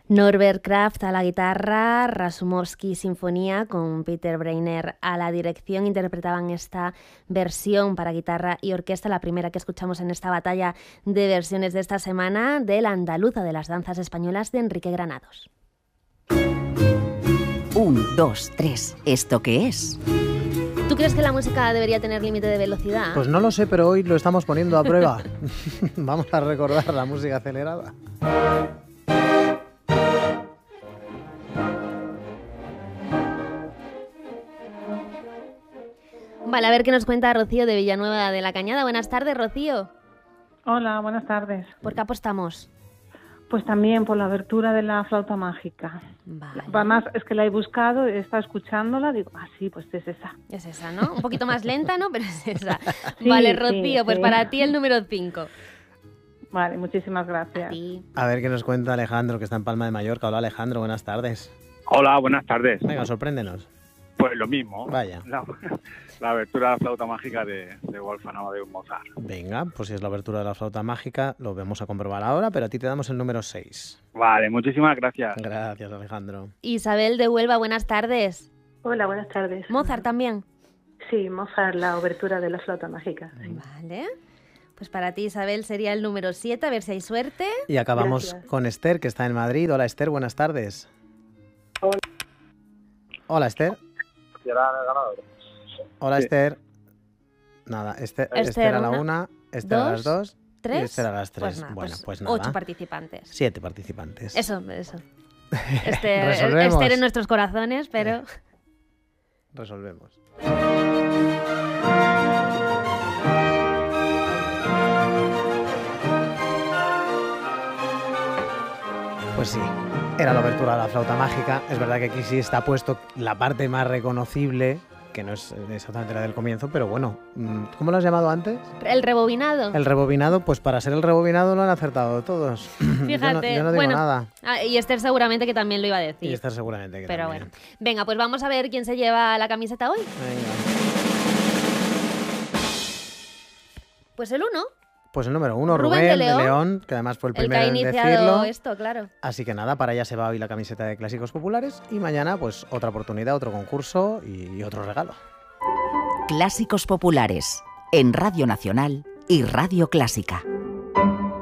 Norbert Kraft a la guitarra, Rasumovsky Sinfonía con Peter Breiner a la dirección interpretaban esta versión para guitarra y orquesta, la primera que escuchamos en esta batalla de versiones de esta semana de La Andaluza de las danzas españolas de Enrique Granados. 1, 2, 3. ¿Esto qué es? ¿Tú crees que la música debería tener límite de velocidad? Pues no lo sé, pero hoy lo estamos poniendo a prueba. Vamos a recordar la música acelerada. Vale, a ver qué nos cuenta Rocío de Villanueva de la Cañada. Buenas tardes, Rocío. Hola, buenas tardes. ¿Por qué apostamos? Pues también por la abertura de la flauta mágica. Vale. Además, es que la he buscado, he estado escuchándola, digo, sí, pues es esa. Es esa, ¿no? Un poquito más lenta, ¿no? Pero es esa. Sí, Vale, Rocío, sí, pues sí. para ti el número 5. Vale, muchísimas gracias. A ti. A ver qué nos cuenta Alejandro, que está en Palma de Mallorca. Hola, Alejandro, buenas tardes. Hola, buenas tardes. Venga, sorpréndenos. Pues lo mismo. Vaya. La abertura de la flauta mágica de Wolfgang Amadeus Mozart. Venga, pues si es la abertura de la flauta mágica, lo vamos a comprobar ahora, pero a ti te damos el número 6. Vale, muchísimas gracias. Gracias, Alejandro. Isabel de Huelva, buenas tardes. Hola, buenas tardes. Mozart también. Sí, Mozart, la obertura de la flauta mágica. Sí. Vale. Pues para ti, Isabel, sería el número 7, a ver si hay suerte. Y acabamos Gracias. con Esther, que está en Madrid. Hola, Esther, buenas tardes. Hola. Hola, Esther. Hola, Sí. Esther. Nada, Esther a la 1, Esther a las 2 y 3. Esther a las 3. Pues nada, Bueno, pues pues nada. 8 participantes. 7 participantes. Eso. Resolvemos. Esther en nuestros corazones, pero... Resolvemos. Pues sí, era la abertura de la flauta mágica. Es verdad que aquí sí está puesto la parte más reconocible, que no es exactamente la del comienzo, pero bueno, ¿cómo lo has llamado antes? El rebobinado. El rebobinado, pues para ser el rebobinado lo han acertado todos. Fíjate. Yo no digo bueno, nada. Y Esther seguramente que también lo iba a decir. Y Esther seguramente que Pero también. bueno. Venga, pues vamos a ver quién se lleva la camiseta hoy. Venga. Pues el 1, Pues el número 1, Rubén Rubén de de León, León, que además fue el el que primero ha en iniciado decirlo. esto, claro. Así que nada, para allá se va hoy la camiseta de Clásicos Populares y mañana pues otra oportunidad, otro concurso y otro regalo. Clásicos populares en Radio Nacional y Radio Clásica.